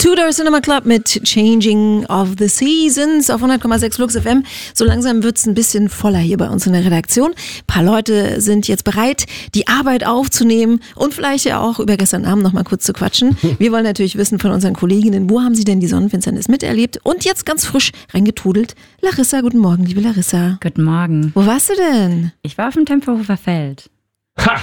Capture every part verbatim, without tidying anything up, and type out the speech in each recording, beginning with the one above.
Tudor Cinema Club mit Changing of the Seasons auf hundert Komma sechs Flux F M. So langsam wird es ein bisschen voller hier bei uns in der Redaktion. Ein paar Leute sind jetzt bereit, die Arbeit aufzunehmen und vielleicht ja auch über gestern Abend noch mal kurz zu quatschen. Wir wollen natürlich wissen von unseren Kolleginnen, wo haben sie denn die Sonnenfinsternis miterlebt? Und jetzt ganz frisch reingetudelt. Larissa, guten Morgen, liebe Larissa. Guten Morgen. Wo warst du denn? Ich war auf dem Tempelhofer Feld. Ha!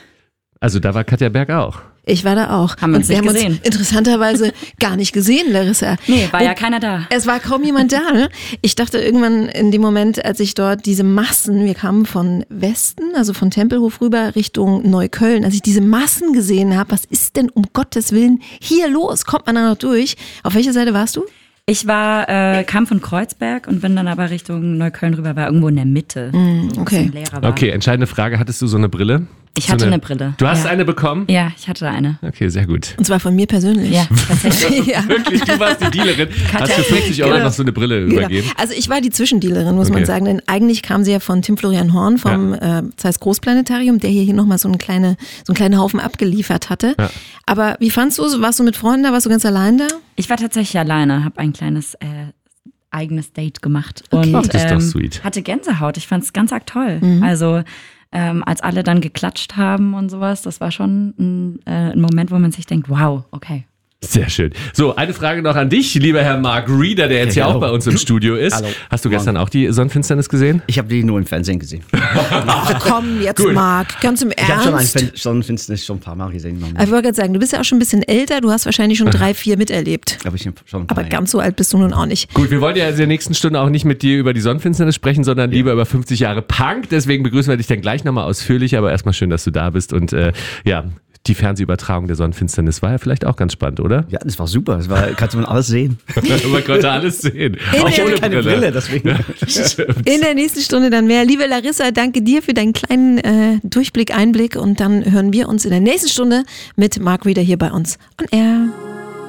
Also da war Katja Berg auch. Ich war da auch. Haben wir uns und wir nicht haben gesehen. uns interessanterweise gar nicht gesehen, Larissa. Nee, war und ja keiner da. Es war kaum jemand da. Ne? Ich dachte irgendwann in dem Moment, als ich dort diese Massen, wir kamen von Westen, also von Tempelhof rüber Richtung Neukölln, als ich diese Massen gesehen habe, was ist denn um Gottes Willen hier los? Kommt man da noch durch? Auf welcher Seite warst du? Ich war, äh, kam von Kreuzberg und bin dann aber Richtung Neukölln rüber, war irgendwo in der Mitte. Mm, wo okay. es leerer war. Okay, entscheidende Frage. Hattest du so eine Brille? Ich so hatte eine, eine Brille. Du hast ja. eine bekommen? Ja, ich hatte eine. Okay, sehr gut. Und zwar von mir persönlich. Ja, tatsächlich. Ja. Wirklich, du warst die Dealerin. Hast für fünfzig Euro Genau. noch so eine Brille Genau. übergeben? Also ich war die Zwischendealerin, muss Okay. man sagen, denn eigentlich kam sie ja von Tim Florian Horn vom Ja. äh, Zeiss Großplanetarium, der hier, hier nochmal so, eine kleine, so einen kleinen Haufen abgeliefert hatte. Ja. Aber wie fandst du es? Warst du mit Freunden da? Warst du ganz allein da? Ich war tatsächlich alleine, habe ein kleines äh, eigenes Date gemacht Okay. und Ach, das ist doch ähm, sweet. hatte Gänsehaut. Ich fand es ganz arg toll. Mhm. Also ähm, als alle dann geklatscht haben und sowas, das war schon ein, äh, ein Moment, wo man sich denkt, wow, okay. Sehr schön. So, eine Frage noch an dich, lieber Herr Mark Reeder, der jetzt hier Hallo. auch bei uns im Studio ist. Hallo. Hast du gestern auch die Sonnenfinsternis gesehen? Ich habe die nur im Fernsehen gesehen. Ach komm, jetzt Gut. Marc, ganz im Ich habe schon ein Ernst. Fen- Sonnenfinsternis schon ein paar Mal gesehen. Ich wollte gerade sagen, du bist ja auch schon ein bisschen älter, du hast wahrscheinlich schon drei, vier miterlebt. Habe ich schon ein paar, Aber ja. ganz so alt bist du nun auch nicht. Gut, wir wollen ja in der nächsten Stunde auch nicht mit dir über die Sonnenfinsternis sprechen, sondern lieber über fünfzig Jahre Punk. Deswegen begrüßen wir dich dann gleich nochmal ausführlich. Aber erstmal schön, dass du da bist. Und äh, ja, die Fernsehübertragung der Sonnenfinsternis war ja vielleicht auch ganz spannend, oder? Ja, das war super. Das war, kannte man alles sehen. Man konnte alles sehen. In Auch der- ohne keine Brille, deswegen. Ja, stimmt. In der nächsten Stunde dann mehr. Liebe Larissa, danke dir für deinen kleinen äh, Durchblick, Einblick und dann hören wir uns in der nächsten Stunde mit Mark Reeder hier bei uns on Air.